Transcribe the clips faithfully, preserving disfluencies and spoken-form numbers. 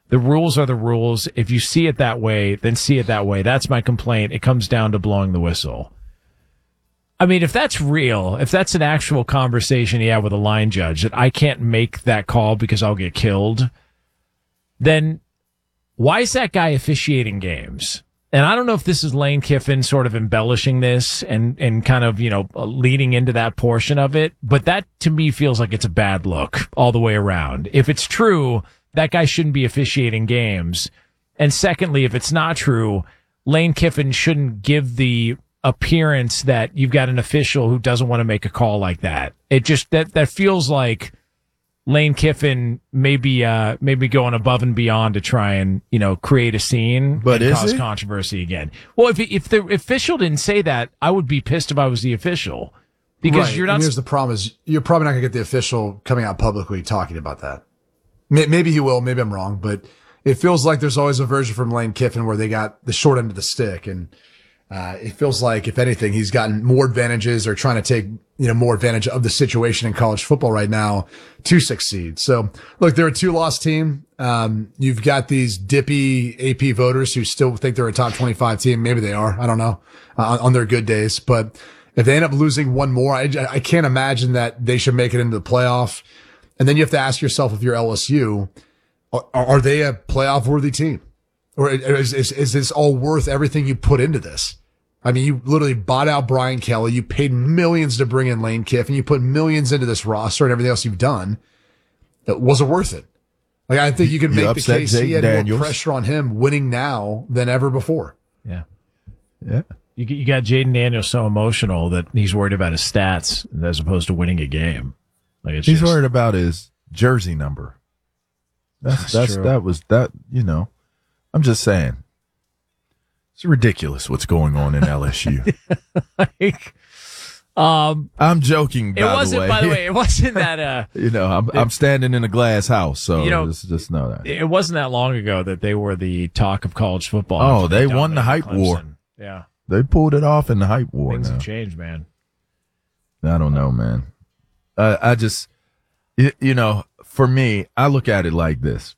The rules are the rules. If you see it that way, then see it that way. That's my complaint. It comes down to blowing the whistle. I mean, if that's real, if that's an actual conversation he had with a line judge, that I can't make that call because I'll get killed, then why is that guy officiating games? And I don't know if this is Lane Kiffin sort of embellishing this and, and kind of, you know, leading into that portion of it. But that to me feels like it's a bad look all the way around. If it's true, that guy shouldn't be officiating games. And secondly, if it's not true, Lane Kiffin shouldn't give the appearance that you've got an official who doesn't want to make a call like that. It just, that, that feels like Lane Kiffin maybe, uh, maybe going above and beyond to try and, you know, create a scene but and is cause he? controversy again. Well, if, if the official didn't say that, I would be pissed if I was the official because right. you're not. And here's the problem is you're probably not going to get the official coming out publicly talking about that. Maybe he will. Maybe I'm wrong, but it feels like there's always a version from Lane Kiffin where they got the short end of the stick. And, uh, it feels like if anything, he's gotten more advantages or trying to take, you know, more advantage of the situation in college football right now to succeed. So look, they're a two loss team. Um, you've got these dippy A P voters who still think they're a top twenty-five team. Maybe they are. I don't know, uh, on their good days, but if they end up losing one more, I, I can't imagine that they should make it into the playoff. And then you have to ask yourself, if you're L S U, are, are they a playoff worthy team? Or is, is, is this all worth everything you put into this? I mean, you literally bought out Brian Kelly. You paid millions to bring in Lane Kiffin. You put millions into this roster and everything else you've done. It wasn't worth it. Like, I think you can You make the case Jake he had Daniels. more pressure on him winning now than ever before. Yeah. Yeah. You, you got Jaden Daniels so emotional that he's worried about his stats as opposed to winning a game. Like it's He's just, worried about his jersey number. That's, That's that's, true. that was that, you know, I'm just saying. It's ridiculous what's going on in L S U. like, um, I'm joking, by it wasn't, the way. by the way, it wasn't that, uh, you know, I'm, I'm standing in a glass house, so You know, just, just know that. it wasn't that long ago that they were the talk of college football. Oh, after they won the dominated hype war. Clemson. Yeah. They pulled it off in the hype war Things now. have changed, man. I don't know, man. I, I just, you, you know, for me, I look at it like this.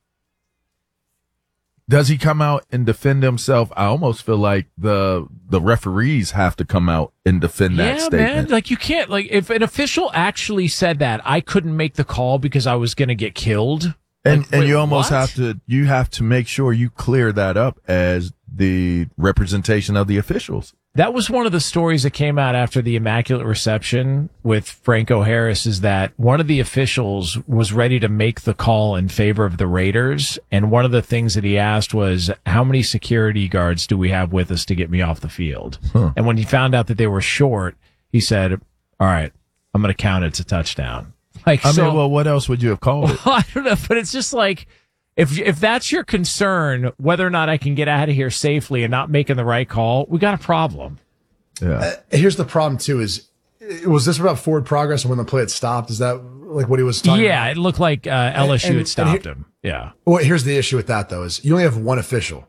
Does he come out and defend himself? I almost feel like the the referees have to come out and defend that Yeah, statement. man. Like, you can't, like, if an official actually said that, I couldn't make the call because I was going to get killed. And Like, and wait, you almost what? have to you have to make sure you clear that up as the representation of the officials. That was one of the stories that came out after the Immaculate Reception with Franco Harris, is that one of the officials was ready to make the call in favor of the Raiders. And one of the things that he asked was, how many security guards do we have with us to get me off the field? Huh. And when he found out that they were short, he said, all right, I'm going to count it. It's a touchdown. Like, I so, mean, well, what else would you have called it? I don't know, but it's just like, if if that's your concern, whether or not I can get out of here safely and not making the right call, we got a problem. Yeah. Uh, here's the problem too: is was this about forward progress and when the play had stopped? Is that like what he was talking Yeah, about? it looked like uh, L S U And- had and stopped he- him. Yeah. Well, here's the issue with that though: is you only have one official.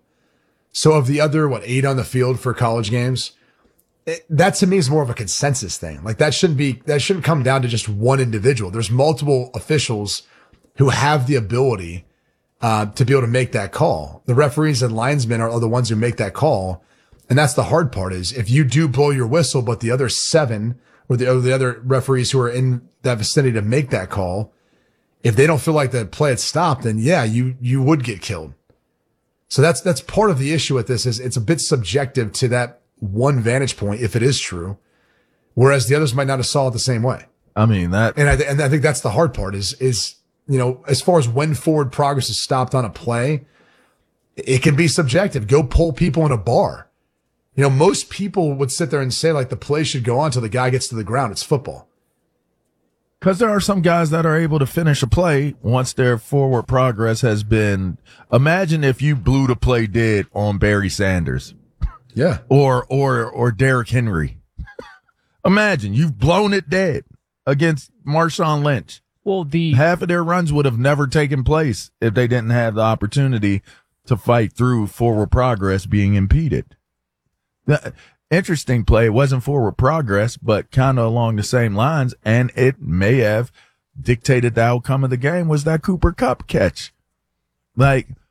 So of the other, what, eight on the field for college games, it, that to me is more of a consensus thing. Like that shouldn't be, that shouldn't come down to just one individual. There's multiple officials who have the ability uh, to be able to make that call. The referees and linesmen are, are the ones who make that call. And that's the hard part, is if you do blow your whistle, but the other seven or the, or the other referees who are in that vicinity to make that call, if they don't feel like the play had stopped, then yeah, you, you would get killed. So that's, that's part of the issue with this, is it's a bit subjective to that one vantage point, if it is true, whereas the others might not have saw it the same way. I mean, that. And I, th- and I think that's the hard part, is, is, you know, as far as when forward progress is stopped on a play, it can be subjective. Go pull people in a bar. You know, most people would sit there and say like the play should go on till the guy gets to the ground. It's football. Because there are some guys that are able to finish a play once their forward progress has been. Imagine if you blew the play dead on Barry Sanders. Yeah. Or, or, or Derrick Henry. Imagine you've blown it dead against Marshawn Lynch. Well, the half of their runs would have never taken place if they didn't have the opportunity to fight through forward progress being impeded. The interesting play, it wasn't forward progress, but kind of along the same lines, and it may have dictated the outcome of the game, was that Cooper Kupp catch. Like,